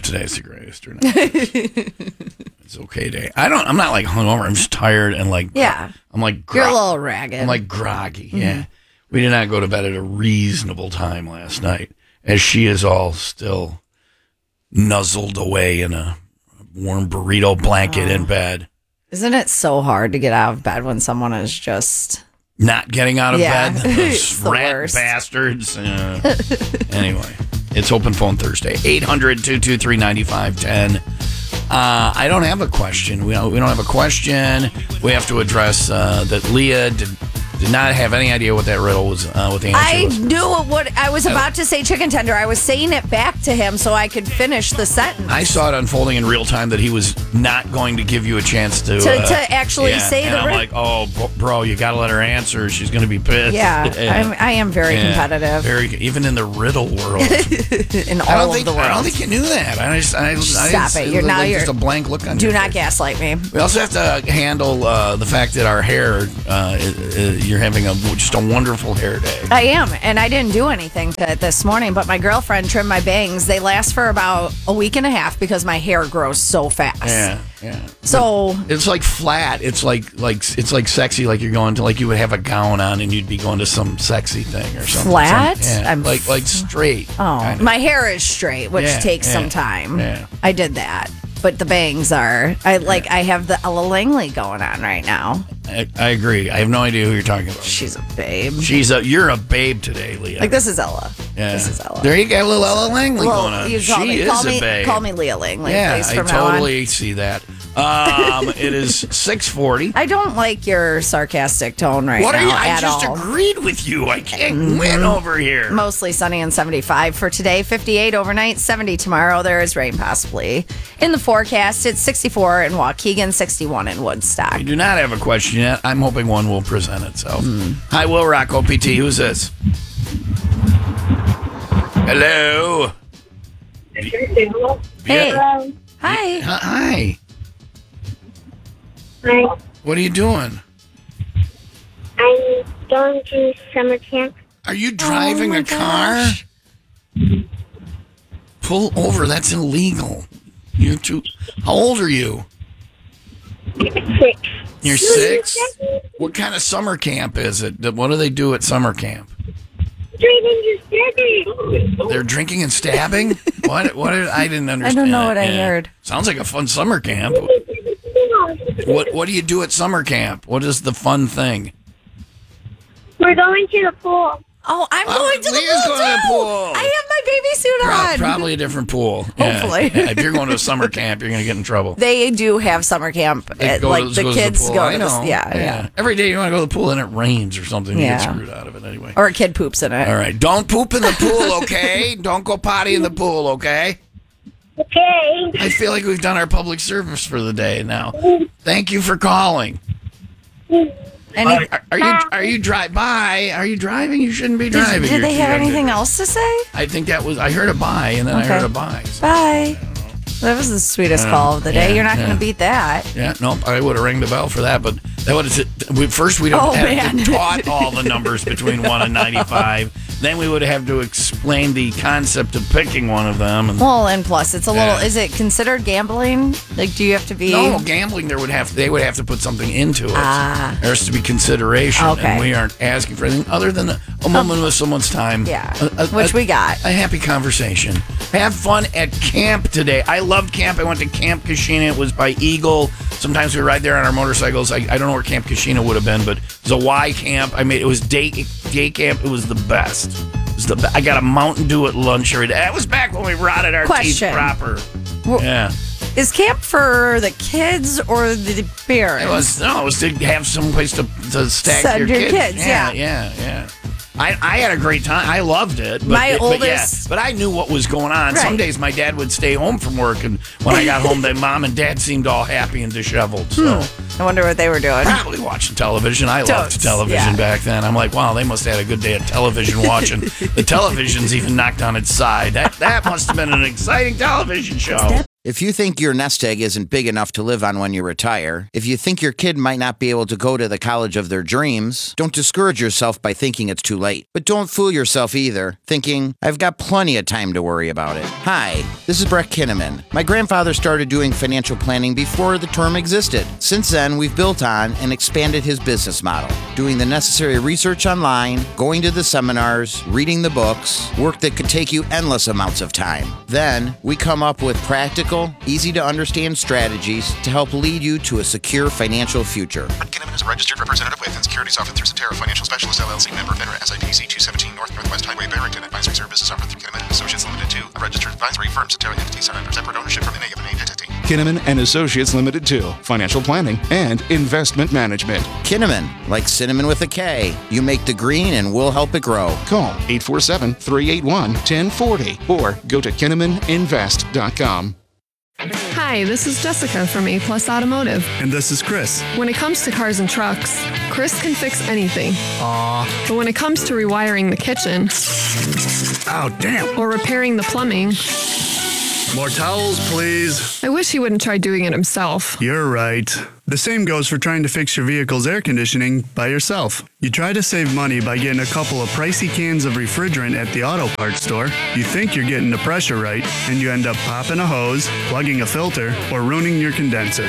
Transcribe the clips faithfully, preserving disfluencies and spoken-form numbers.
today's the greatest or not. It's okay day. I don't. I'm not like hungover. I'm just tired and like. Yeah. I'm like. Gro- You're a little ragged. I'm like groggy. Mm-hmm. Yeah. We did not go to bed at a reasonable time last night, as she is all still nuzzled away in a warm burrito blanket oh. in bed. Isn't it so hard to get out of bed when someone is just not getting out of yeah. bed? Those rat worst. bastards. Uh, anyway, it's Open Phone Thursday. eight hundred, two two three, nine five one zero. Uh, I don't have a question. We don't, we don't have a question. We have to address uh, that Leah did, did not have any idea what that riddle was, uh, what the answer I was. I knew what I was about to say chicken tender. I was saying it back to him so I could finish the sentence. I saw it unfolding in real time that he was not going to give you a chance to... To, uh, to actually yeah, say and the I'm riddle. like, oh, bro, you got to let her answer. She's going to be pissed. Yeah, yeah. I'm, I am very yeah, competitive. Very, even in the riddle world. in all I don't of think, the world. I don't think you knew that. I just, I, Stop I, it. You're now like you're just a blank look on Do your not face. gaslight me. We also have to handle uh, the fact that our hair, uh, you're having a just a wonderful hair day. I am, and I didn't do anything to it this morning, but my girlfriend trimmed my bangs. They last for about a week and a half because my hair grows so fast. Yeah, yeah. So but it's like flat. It's like like it's like sexy. Like you're going to like you would have a gown on and you'd be going to some sexy thing or something. Flat. Some, yeah, I'm like f- like straight. Oh, kinda. My hair is straight, which yeah, takes yeah, some time. Yeah. I did that. But the bangs are, I like, yeah. I have the Ella Langley going on right now. I, I agree. I have no idea who you're talking about. She's a babe. She's a, you're a babe today, Leah. Like, this is Ella. Yeah. This is Ella. There you got a little Ella Langley well, going on. You call she me, is call a me, babe. Call me Leah Langley, yeah, please, I from now totally on. see that. Um, it is six forty. I don't like your sarcastic tone right what now are you? I at just all. agreed with you. I can't Mm-hmm. win over here. Mostly sunny and seventy-five for today, fifty-eight overnight, seventy tomorrow. There is rain possibly. In the forecast, it's sixty-four in Waukegan, sixty-one in Woodstock. I do not have a question yet. I'm hoping one will present itself. Mm. Hi, Will Rock O P T. Who's this? Hello. Hey. Yeah. Hi. Hi. Hi. What are you doing? I'm going to summer camp. Are you driving oh a car? Gosh. Pull over. That's illegal. You're too. How old are you? Six. You're six? What kind of summer camp is it? What do they do at summer camp? Drinking and stabbing. They're drinking and stabbing? What? What? Did, I didn't understand. I don't know what yeah. I heard. Sounds like a fun summer camp. What What do you do at summer camp? What is the fun thing? We're going to the pool. Oh, I'm Oh, going to the Leah's pool, going to the too. pool. I have my baby suit Pro- on. Probably a different pool. Yeah. Hopefully. Yeah, if you're going to a summer camp, you're going to get in trouble. They do have summer camp. They At, go like to- the goes to kids pool. go I to know. the, yeah, yeah, Every day you want to go to the pool and it rains or something. You Yeah. get screwed out of it anyway. Or a kid poops in it. All right. Don't poop in the pool, okay? Don't go potty in the pool, okay? Okay. I feel like we've done our public service for the day now. Thank you for calling. Any, Are, are you are you drive by? Are you driving? You shouldn't be driving. did, did they You're have too young to- anything else to say? I think that was I heard a bye and then Okay. I heard a bye. So, Bye. That was the sweetest call of the day. Yeah, You're not yeah. going to beat that. yeah, nope. I would have rang the bell for that, but that would have we, first we'd have Oh, had man. to taught all the numbers between one and ninety-five. Then we would have to explain the concept of picking one of them. And Well, and plus, it's a Yeah. little. Is it considered gambling? Like, do you have to be? no gambling. There would have they would have to put something into it. Ah. There has to be consideration, Okay. and we aren't asking for anything other than a, a moment with someone's time. Yeah, A- a- which a- we got. A happy conversation. Have fun at camp today. I loved camp. I went to Camp Kashina. It was by Eagle. Sometimes we ride there on our motorcycles. I, I don't know where Camp Kashina would have been, but it was a Y camp. I made it was day day camp. It was the best. It was the be- I got a Mountain Dew at lunch every day. That was back when we rotted our Question. teeth proper. Well, Yeah. Is camp for the kids or the parents? It was no, it was to have some place to, to stack Send your, your kids. kids, yeah, yeah. yeah, yeah. I, I had a great time. I loved it. But, My but oldest- yeah, but I knew what was going on. Some Right. days my dad would stay home from work, and when I got home, then mom and dad seemed all happy and disheveled. So I wonder what they were doing. probably watching television. I loved Totes, television yeah. back then. I'm like, wow, they must have had a good day of television watching. The television's even knocked on its side. That that must have been an exciting television show. If you think your nest egg isn't big enough to live on when you retire, if you think your kid might not be able to go to the college of their dreams, don't discourage yourself by thinking it's too late. But don't fool yourself either, thinking, I've got plenty of time to worry about it. Hi, this is Brett Kinnaman. My grandfather started doing financial planning before the term existed. Since then, we've built on and expanded his business model, doing the necessary research online, going to the seminars, reading the books, work that could take you endless amounts of time. Then, we come up with practical, easy-to-understand strategies to help lead you to a secure financial future. Brett Kinnaman is a registered representative with and securities offered through Cetera Financial Specialist, L L C, member FINRA, S I P C two seventeen North Northwest Highway, Barrington. Advisory services offered through Kinnaman and Associates Limited two, a registered advisory firm. Cetera entities are under separate ownership from any of an entity. Kinnaman and Associates Limited two, financial planning and investment management. Kinnaman, like cinnamon with a K. You make the green and we'll help it grow. Call eight four seven, three eight one, one zero four zero or go to kinnaman invest dot com. Hi, this is Jessica from A Plus Automotive. And this is Chris. When it comes to cars and trucks, Chris can fix anything. Aww. But when it comes to rewiring the kitchen, Oh, damn. or repairing the plumbing, More towels, please. I wish he wouldn't try doing it himself. You're right. The same goes for trying to fix your vehicle's air conditioning by yourself. You try to save money by getting a couple of pricey cans of refrigerant at the auto parts store. You think you're getting the pressure right, and you end up popping a hose, plugging a filter, or ruining your condenser.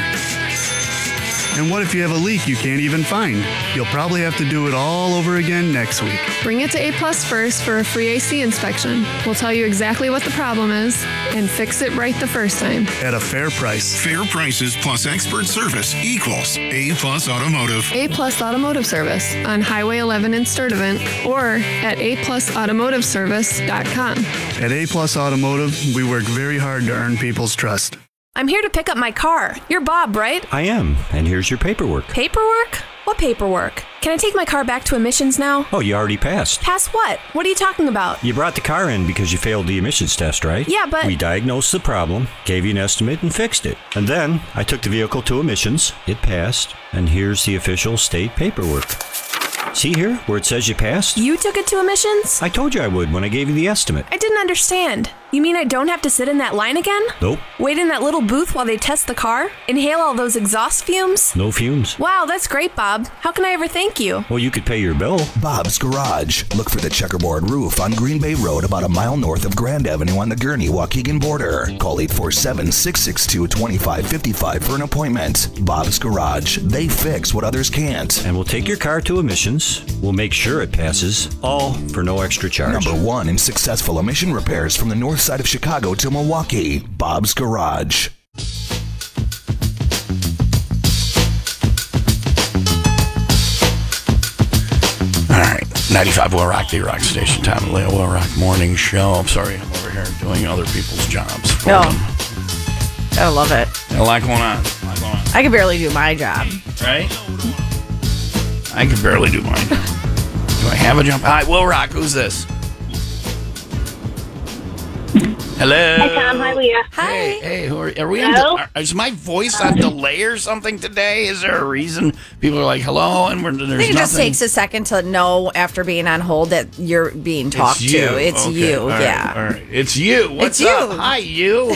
And what if you have a leak you can't even find? You'll probably have to do it all over again next week. Bring it to A Plus first for a free A C inspection. We'll tell you exactly what the problem is and fix it right the first time. At a fair price. Fair prices plus expert service equals A Plus Automotive. A Plus Automotive Service on Highway eleven in Sturtevant or at a plus automotive service dot com. At A Plus Automotive, we work very hard to earn people's trust. I'm here to pick up my car. You're Bob, right? I am, and here's your paperwork. Paperwork? What paperwork? Can I take my car back to emissions now? Oh, you already passed. Pass what? What are you talking about? You brought the car in because you failed the emissions test, right? Yeah, but... We diagnosed the problem, gave you an estimate, and fixed it. And then I took the vehicle to emissions, it passed, and here's the official state paperwork. See here, where it says you passed? You took it to emissions? I told you I would when I gave you the estimate. I didn't understand. You mean I don't have to sit in that line again? Nope. Wait in that little booth while they test the car? Inhale all those exhaust fumes? No fumes. Wow, that's great, Bob. How can I ever thank you? Well, you could pay your bill. Bob's Garage. Look for the checkerboard roof on Green Bay Road about a mile north of Grand Avenue on the Gurnee-Waukegan border. Call eight four seven, six six two, two five five five for an appointment. Bob's Garage. They fix what others can't. And we'll take your car to emissions. We'll make sure it passes, all for no extra charge. Number one in successful emission repairs from the north side of Chicago to Milwaukee. Bob's Garage. All right, ninety-five Will Rock, the Rock Station, Tom and Leo Will Rock Morning Show. I'm sorry, I'm over here doing other people's jobs for No. them. I love it. A lot going on. A lot going on. I can barely do my job. Right? I can barely do mine. Do I have a jump? Hi, Will Rock. Who's this? Hello. Hi, Tom. Hi, Leah. Hi. Hey, hey, who are, are we on? Hello? De- is my voice on delay or something today? Is there a reason people are like, hello, and we're, there's I think it just nothing? takes a second to know after being on hold that you're being talked It's you. to. It's Okay, you, all right, yeah. All right. It's you. What's It's up? you. Hi, you.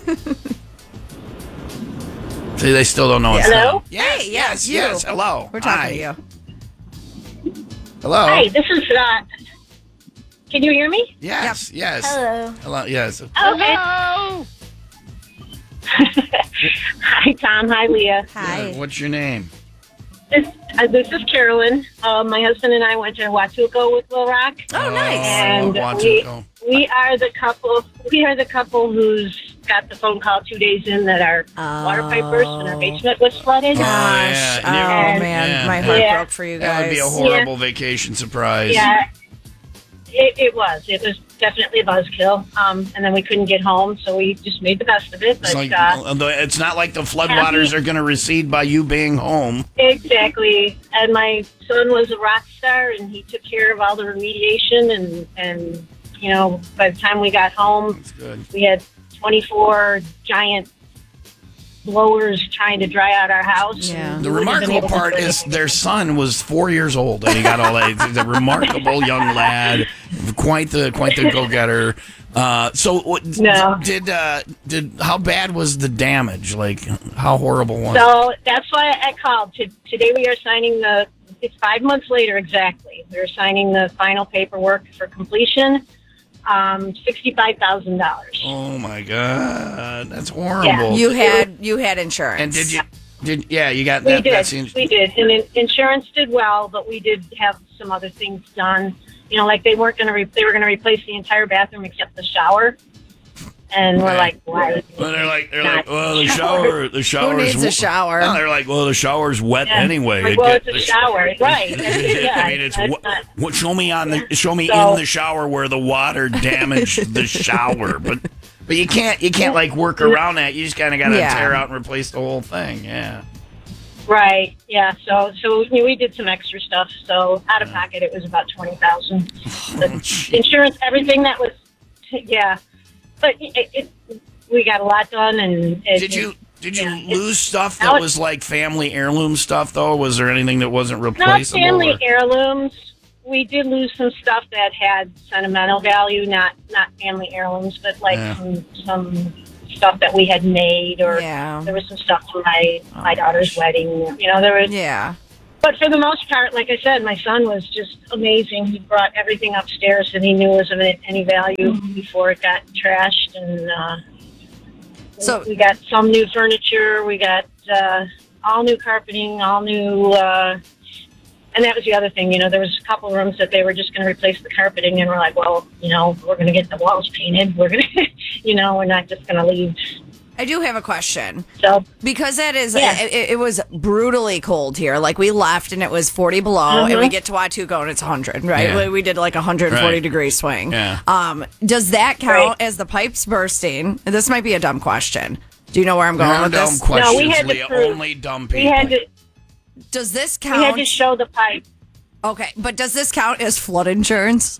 See, they still don't know it's Hello? them. Yes, Hey, yes, yes, yes. you. Hello. We're talking Hi. to you. Hello. Hi, this is, uh, can you hear me? Yes, yes. Hello. Hello, yes. Okay. Hello. Hi, Tom. Hi, Leah. Hi. What's your name? This, uh, this is Carolyn. Uh, my husband and I went to Huatulco with Will Rock. Oh, nice. And we, Huatulco. we are the couple. We are the couple who's got the phone call two days in that our water pipe burst and our basement was flooded. Oh, yeah. Oh, Yeah. man. Yeah. My heart Yeah. broke for you guys. That would be a horrible vacation surprise. Yeah, it, it was. It was definitely a buzzkill. Um, and then we couldn't get home, so we just made the best of it. But It's, like, uh, it's not like the floodwaters are going to recede by you being home. exactly. And my son was a rock star, and he took care of all the remediation. And and you know, by the time we got home, That's good. we had twenty-four giant blowers trying to dry out our house. Yeah. The We wouldn't have been remarkable able to part put it- is their son was four years old, and he got all that. He's a remarkable young lad, quite the quite the go-getter. Uh, so what, No. did uh, did how bad was the damage? Like how horrible was it? So that's why I called. To, today we are signing the, it's five months later exactly. We're signing the final paperwork for completion, um, sixty-five thousand dollars. Oh my God, that's horrible. Yeah. You had you had insurance. And did you did yeah you got We that? did. That seems, We did. And in, insurance did well, but we did have some other things done. You know, like they weren't going to, re- they were going to replace the entire bathroom except the shower. And we're like, why? Well, they're like, they're Not like, well, the shower, the shower. Who needs a shower? No, they're like, well, the shower's wet Yeah. anyway. Like, It well, get- it's a shower, right? Yeah, I mean, it's that's what, not- what? Show me on the, show me So- in the shower where the water damaged the shower, but but you can't, you can't like work around that. You just kind of got to Yeah. tear out and replace the whole thing. Yeah. Right. Yeah. So, so you know, we did some extra stuff. So out of pocket, it was about twenty thousand. Insurance, everything that was, yeah. But it, it, we got a lot done, and it, Did you did you yeah, lose stuff now that it- was like family heirloom stuff though? Was there anything that wasn't not replaceable? family or- heirlooms. We did lose some stuff that had sentimental value, not not family heirlooms, but like Yeah. some some stuff that we had made, or Yeah. there was some stuff for my my daughter's wedding. You know, there was. Yeah. But for the most part, like I said, my son was just amazing. He brought everything upstairs that he knew was of any value before it got trashed, and uh, So- we got some new furniture. We got uh, all new carpeting, all new. Uh, and that was the other thing. You know, there was a couple rooms that they were just going to replace the carpeting, and we're like, well, you know, we're going to get the walls painted. We're going to, you know, we're not just going to leave. I do have a question. So Because that is, Yeah. it, it was brutally cold here. Like we left and it was forty below, and Mhm. we get to Watuco and it's one hundred, right? Yeah. We, we did like a one hundred forty Right. degree swing. Yeah. Um, does that count Right. as the pipes bursting? This might be a dumb question. Do you know where I'm going No with dumb this? questions, No, we had to Leah. prove- Only dumb people. we had to Does this we had count? to show the pipe. Okay, but does this count as flood insurance?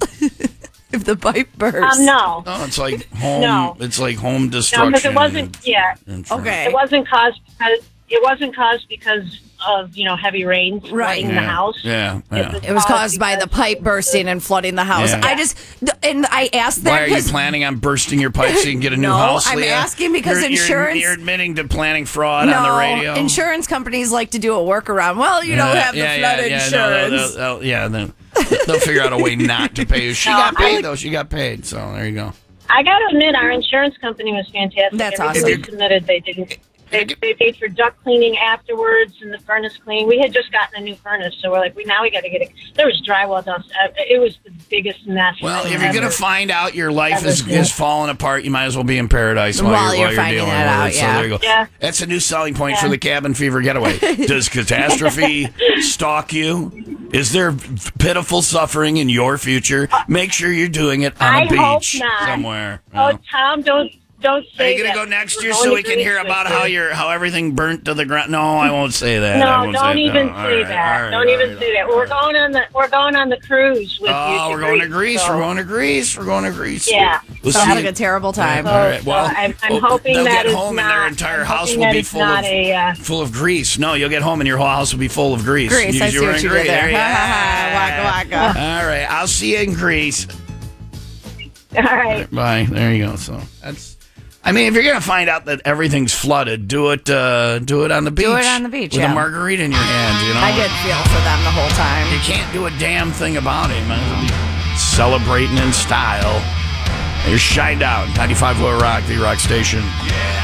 If the pipe bursts? Um, no. No, it's like home. No. It's like home No, destruction. because it wasn't. Yeah, and- Okay. it wasn't caused because it wasn't caused because of you know heavy rains Right. flooding Yeah. the house. Yeah, yeah. It was caused by the pipe bursting and flooding the house. Yeah. I just, and I asked that Why are you because planning on bursting your pipes so you can get a new No, house, I'm Leah? asking because You're- you're- insurance- You're, admitting to planning fraud no, on the radio. insurance companies like to do a workaround. Well, you don't Yeah, have the yeah, flood yeah, yeah, insurance. no, they'll- they'll- yeah, then they'll figure out a way not to pay you. She No, got I paid would- though. She got paid. So there you go. I got to admit, our insurance company was fantastic. That's Everything awesome. we submitted, they didn't. They, they paid for duct cleaning afterwards and the furnace cleaning. We had just gotten a new furnace, so we're like, we now we got to get it. There was drywall dust. Uh, It was the biggest mess. Well, I've if you're ever- gonna find out your life ever is, seen. is falling apart, you might as well be in paradise while, While you're, you're while you're finding dealing that with out, it. So yeah. there you go. Yeah. That's a new selling point Yeah. for the Cabin Fever Getaway. Does catastrophe stalk you? Is there pitiful suffering in your future? Make sure you're doing it on a I hope beach not. somewhere. Oh, Well, Tom, don't don't are say you gonna that. go next We're year going so to we can hear Greece about with how you. your how everything burnt to the ground? No, I won't say that. I No, won't don't say, even no. All say right, that. all right, don't all even right, say that. all We're right. going on the we're going on the cruise with you. Oh, to we're going to Greece. so- We're going to Greece. We're going to Greece. Yeah. We'll Sounds see like you- a terrible time. All right. So, Well, I'm- I'm oh, hoping they'll that get is home and their not- entire I'm house hoping will that be it's full not of a, uh, full of grease. No, you'll get home and your whole house will be full of grease. Greece, You- I you see were what in you Greece. did there. There you Waka, go. waka. All right. I'll see you in Greece. All right. Bye. There you go. So that's. I mean, if you're gonna find out that everything's flooded, do it. Uh, do it on the beach. Do it on the beach, with yeah. a margarita in your hand. You know. I did feel for them the whole time. You can't do a damn thing about it. Might as well be celebrating in style. You're Shinedown, ninety-five Lower Rock, the Rock Station. Yeah.